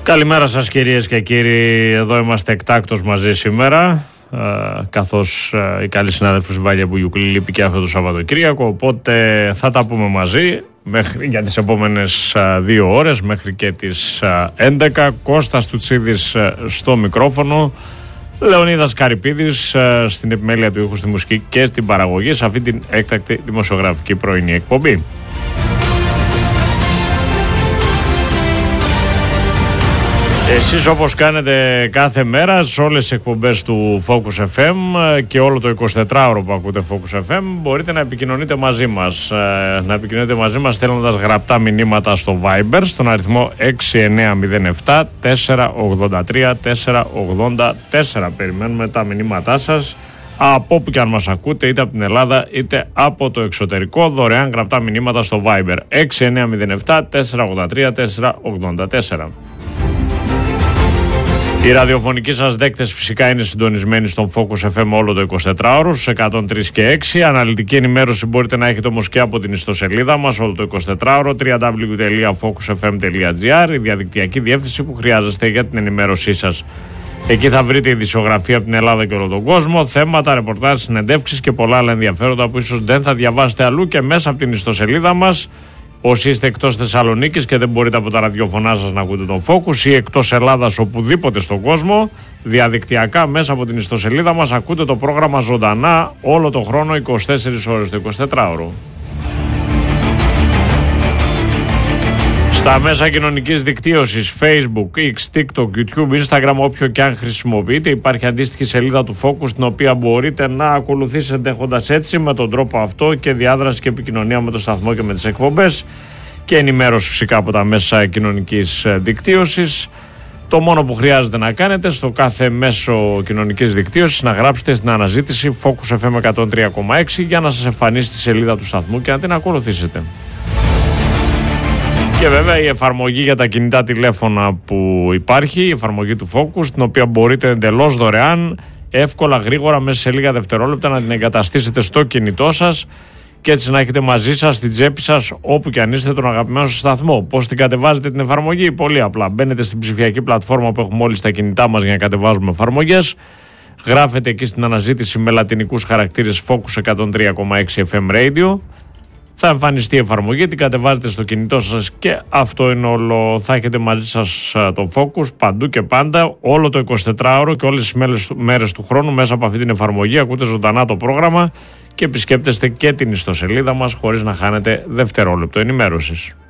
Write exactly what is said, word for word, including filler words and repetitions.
Καλημέρα σας κυρίες και κύριοι, εδώ είμαστε εκτάκτως μαζί σήμερα, ε, καθώς ε, η καλή συνάδελφος Βάλια Μπουγιουκλή λείπει και αυτό το Σαββατοκύριακο, οπότε θα τα πούμε μαζί μέχρι, για τις επόμενες ε, δύο ώρες μέχρι και τις ε, έντεκα. Κώστας Τουτσίδης ε, στο μικρόφωνο, Λεωνίδας Καρυπίδης ε, στην επιμέλεια του ήχου, στη μουσική και στην παραγωγή σε αυτή την έκτακτη δημοσιογραφική πρωινή εκπομπή. Εσείς, όπως κάνετε κάθε μέρα σε όλες τις εκπομπές του Focus εφ εμ και όλο το εικοσιτετράωρο που ακούτε Focus εφ εμ, μπορείτε να επικοινωνείτε μαζί μας. Να επικοινωνείτε μαζί μας στέλνοντας γραπτά μηνύματα στο Viber στον αριθμό έξι εννιά μηδέν επτά τέσσερα ογδόντα τρία τέσσερα ογδόντα τέσσερα. Περιμένουμε τα μηνύματά σας από όπου και αν μας ακούτε, είτε από την Ελλάδα είτε από το εξωτερικό. Δωρεάν γραπτά μηνύματα στο Viber έξι εννιά μηδέν επτά τέσσερα ογδόντα τρία τέσσερα ογδόντα τέσσερα. Οι ραδιοφωνικοί σας δέκτες φυσικά είναι συντονισμένοι στον Focus εφ εμ όλο το εικοσιτετράωρο στους εκατόν τρία και έξι. Αναλυτική ενημέρωση μπορείτε να έχετε όμως και από την ιστοσελίδα μας όλο το εικοσιτετράωρο double-u double-u double-u τελεία focus f m τελεία g r, η διαδικτυακή διεύθυνση που χρειάζεστε για την ενημέρωσή σας. Εκεί θα βρείτε ειδησιογραφία από την Ελλάδα και όλο τον κόσμο, θέματα, ρεπορτάζ, συνεντεύξεις και πολλά άλλα ενδιαφέροντα που ίσως δεν θα διαβάσετε αλλού και μέσα από την ιστοσελίδα μας. Όσοι είστε εκτός Θεσσαλονίκης και δεν μπορείτε από τα ραδιοφωνά σας να ακούτε τον Focus, ή εκτός Ελλάδας οπουδήποτε στον κόσμο, διαδικτυακά μέσα από την ιστοσελίδα μας ακούτε το πρόγραμμα ζωντανά όλο το χρόνο, είκοσι τέσσερις ώρες το εικοσιτετράωρο. Στα μέσα κοινωνικής δικτύωσης, Facebook, X, TikTok, YouTube, Instagram, όποιο και αν χρησιμοποιείτε, υπάρχει αντίστοιχη σελίδα του Focus, την οποία μπορείτε να ακολουθήσετε έχοντας έτσι με τον τρόπο αυτό και διάδραση και επικοινωνία με το σταθμό και με τις εκπομπές και ενημέρωση φυσικά από τα μέσα κοινωνικής δικτύωσης. Το μόνο που χρειάζεται να κάνετε στο κάθε μέσο κοινωνικής δικτύωσης να γράψετε στην αναζήτηση Focus εφ εμ εκατόν τρία κόμμα έξι για να σας εμφανίσει τη σελίδα του σταθμού και να την ακολουθήσετε. Και βέβαια η εφαρμογή για τα κινητά τηλέφωνα που υπάρχει, η εφαρμογή του Focus, την οποία μπορείτε εντελώς δωρεάν, εύκολα, γρήγορα, μέσα σε λίγα δευτερόλεπτα να την εγκαταστήσετε στο κινητό σας και έτσι να έχετε μαζί σας, στην τσέπη σας, όπου και αν είστε, τον αγαπημένο σας σταθμό. Πώς την κατεβάζετε την εφαρμογή? Πολύ απλά. Μπαίνετε στην ψηφιακή πλατφόρμα που έχουμε όλοι στα κινητά μας για να κατεβάζουμε εφαρμογές. Γράφετε εκεί στην αναζήτηση με λατινικούς χαρακτήρες Focus εκατόν τρία κόμμα έξι εφ εμ Radio. Θα εμφανιστεί η εφαρμογή, την κατεβάζετε στο κινητό σας και αυτό είναι όλο. Θα έχετε μαζί σας το Focus παντού και πάντα, όλο το εικοσιτετράωρο και όλες τις μέρες του χρόνου μέσα από αυτή την εφαρμογή. Ακούτε ζωντανά το πρόγραμμα και επισκέπτεστε και την ιστοσελίδα μας χωρίς να χάνετε δευτερόλεπτο ενημέρωσης.